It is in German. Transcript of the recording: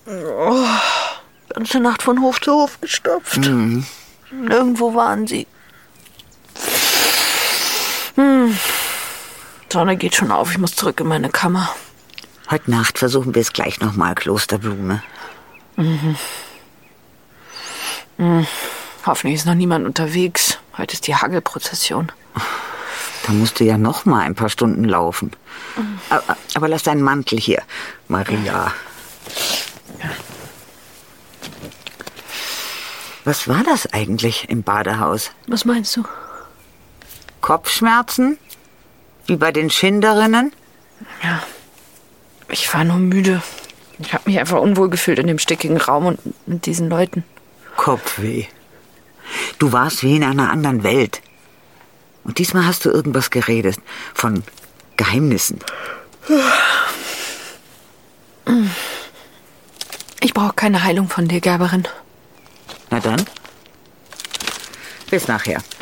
Ganze Nacht von Hof zu Hof gestopft. Nirgendwo waren sie. Sonne geht schon auf, ich muss zurück in meine Kammer. Heute Nacht versuchen wir es gleich nochmal, Klosterblume. Hoffentlich ist noch niemand unterwegs. Heute ist die Hagelprozession. Da musst du ja noch mal ein paar Stunden laufen. Aber lass deinen Mantel hier, Maria. Was war das eigentlich im Badehaus? Was meinst du? Kopfschmerzen? Wie bei den Schinderinnen? Ja, ich war nur müde. Ich habe mich einfach unwohl gefühlt in dem stickigen Raum und mit diesen Leuten. Kopfweh. Du warst wie in einer anderen Welt. Und diesmal hast du irgendwas geredet. Von Geheimnissen. Ich brauche keine Heilung von dir, Gerberin. Na dann. Bis nachher.